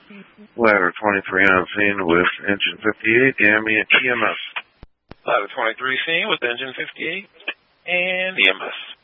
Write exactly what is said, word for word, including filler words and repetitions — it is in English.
Ladder twenty-three on scene with engine fifty-eight and E M S. Ladder twenty-three scene with engine fifty-eight and E M S.